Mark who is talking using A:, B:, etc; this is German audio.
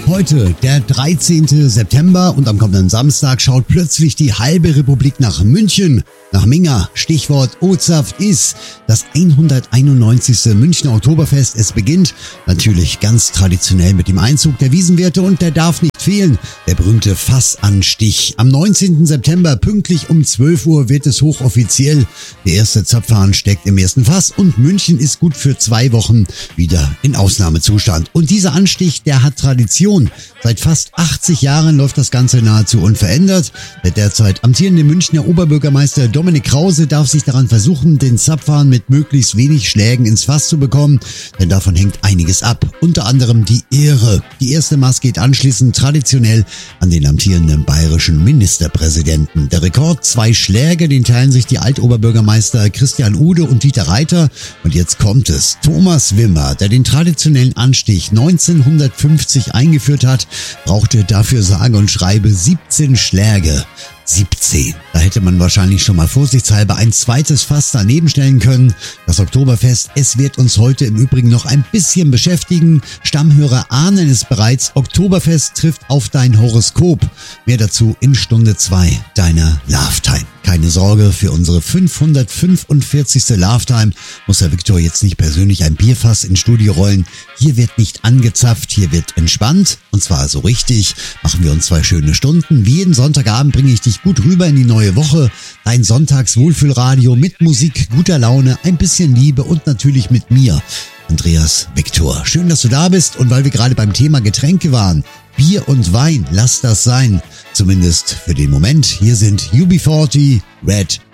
A: Heute, der 13. September und am kommenden Samstag schaut plötzlich die halbe Republik nach München, nach Minga. Stichwort O-Saft ist das 191. Münchner Oktoberfest. Es beginnt natürlich ganz traditionell mit dem Einzug der Wiesenwirte und der darf nicht fehlen, der berühmte Fassanstich. Am 19. September pünktlich um 12 Uhr wird es hochoffiziell. Der erste Zapfhahn steckt im ersten Fass und München ist gut für 2 Wochen wieder in Ausnahmezustand. Und dieser Anstich, der hat Tradition. Seit fast 80 Jahren läuft das Ganze nahezu unverändert. Der derzeit amtierende Münchner Oberbürgermeister Dominik Krause darf sich daran versuchen, den Zapfhahn mit möglichst wenig Schlägen ins Fass zu bekommen, denn davon hängt einiges ab. Unter anderem die Ehre. Die erste Maß geht anschließend traditionell an den amtierenden bayerischen Ministerpräsidenten. Der Rekord 2 Schläge, den teilen sich die Altoberbürgermeister Christian Ude und Dieter Reiter. Und jetzt kommt es. Thomas Wimmer, der den traditionellen Anstich 1950 eingeführt hat, brauchte dafür sage und schreibe 17 Schläge. 17. Da hätte man wahrscheinlich schon mal vorsichtshalber ein zweites Fass daneben stellen können. Das Oktoberfest, es wird uns heute im Übrigen noch ein bisschen beschäftigen. Stammhörer ahnen es bereits. Oktoberfest trifft auf dein Horoskop. Mehr dazu in Stunde 2 deiner Love-Time. Keine Sorge, für unsere 545. Love-Time muss Herr Viktor jetzt nicht persönlich ein Bierfass ins Studio rollen. Hier wird nicht angezapft, hier wird entspannt. Und zwar so richtig. Machen wir uns 2 schöne Stunden. Wie jeden Sonntagabend bringe ich dich gut rüber in die neue Woche. Dein Sonntags-Wohlfühlradio mit Musik, guter Laune, ein bisschen Liebe und natürlich mit mir, Andreas Viktor. Schön, dass du da bist und weil wir gerade beim Thema Getränke waren, Bier und Wein, lass das sein. Zumindest für den Moment. Hier sind UB40, Red